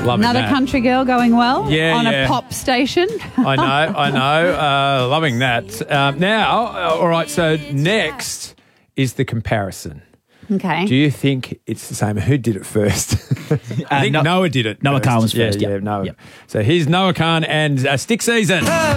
Loving Another that. country girl going well Yeah, on yeah. a pop station. I know. Loving that. Now, all right, so next is the comparison. Okay. Do you think it's the same? Who did it first? I think Noah did it. Noah first. Khan was first, Yeah, yep. Noah. Yep. So here's Noah Khan and Stick Season.